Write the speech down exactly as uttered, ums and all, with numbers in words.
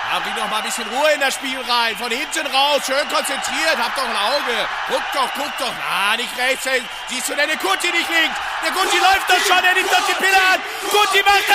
Ja, bring doch mal ein bisschen Ruhe in das Spiel rein. Von hinten raus, schön konzentriert. Hab doch ein Auge. Guck doch, guck doch. Na, nicht rechts. Siehst du denn den Kunti nicht links? Der Kunti läuft doch schon. Er nimmt doch die Pille an. Kunti macht das.